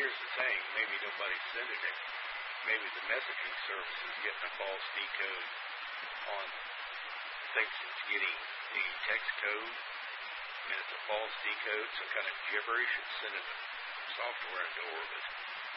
here's the thing, maybe nobody's sending it. Maybe the messaging service is getting a false decode on, thinks it's getting the text code, and it's a false decode, so kind of gibberish, it's sending the software into orbit.